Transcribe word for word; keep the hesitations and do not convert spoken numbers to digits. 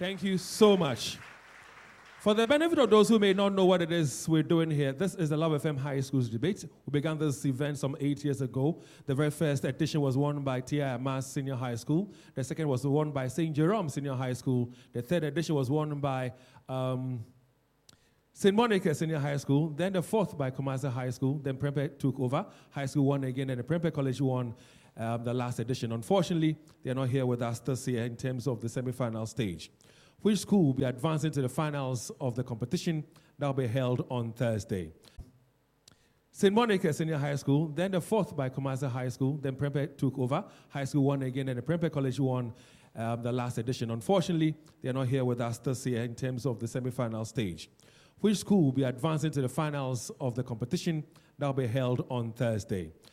Thank you so much. For the benefit of those who may not know what it is we're doing here, this is the Love F M High Schools Debate. We began this event some eight years ago. The very first edition was won by T I Amas Senior High School. The second was won by Saint Jerome Senior High School. The third edition was won by um, Saint Monica Senior High School. Then the fourth by Kumasi High School. Then Prempeh took over. High School won again, and the Prempeh College won um, the last edition. Unfortunately, they're not here with us this year in terms of the semi-final stage. Which school will be advancing to the finals of the competition that will be held on Thursday? Saint Monica Senior High School, then the fourth by Kumasi High School, then Prempeh took over. High School won again, and the Prempeh College won um, the last edition. Unfortunately, they're not here with us this year in terms of the semi-final stage. Which school will be advancing to the finals of the competition that will be held on Thursday?